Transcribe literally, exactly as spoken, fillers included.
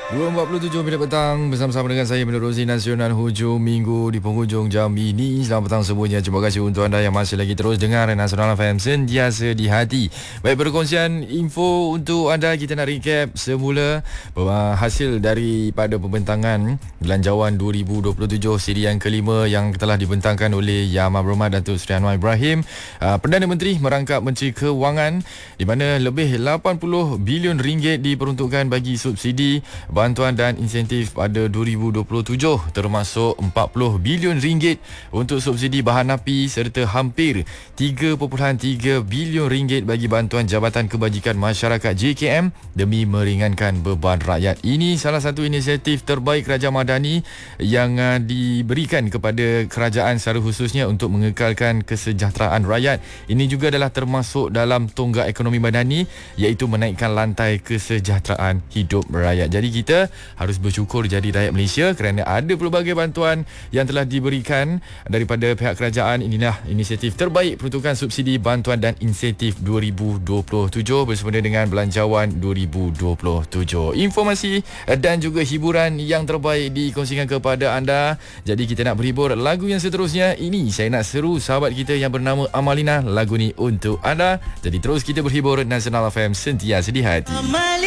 dua empat puluh tujuh minit petang bersama-sama dengan saya menerusi Nasional hujung minggu di penghujung jam ini. Selamat petang semuanya. Terima kasih untuk anda yang masih lagi terus dengar Nasional F M sentiasa di hati. Baik, perkongsian info untuk anda. Kita nak recap semula bahawa hasil daripada pembentangan Belanjawan dua ribu dua puluh tujuh siri yang kelima yang telah dibentangkan oleh Yang Amat Datuk Seri Anwar Ibrahim. Perdana Menteri merangkap Menteri Kewangan di mana lebih lapan puluh bilion ringgit diperuntukkan bagi subsidi, bantuan dan insentif pada dua ribu dua puluh tujuh, termasuk empat puluh bilion ringgit untuk subsidi bahan api serta hampir tiga perpuluhan tiga bilion ringgit bagi bantuan Jabatan Kebajikan Masyarakat J K M demi meringankan beban rakyat. Ini salah satu inisiatif terbaik Kerajaan Madani yang uh, diberikan kepada kerajaan secara khususnya untuk mengekalkan kesejahteraan rakyat. Ini juga adalah termasuk dalam tonggak ekonomi madani, iaitu menaikkan lantai kesejahteraan hidup rakyat. Jadi kita kita harus bersyukur jadi rakyat Malaysia kerana ada pelbagai bantuan yang telah diberikan daripada pihak kerajaan. Inilah inisiatif terbaik peruntukan subsidi, bantuan dan insentif dua ribu dua puluh tujuh bersempena dengan Belanjawan dua ribu dua puluh tujuh. Informasi dan juga hiburan yang terbaik dikongsikan kepada anda. Jadi kita nak berhibur lagu yang seterusnya. Ini saya nak seru sahabat kita yang bernama Amalina. Lagu ni untuk anda. Jadi terus kita berhibur. Nasional F M sentiasa di hati.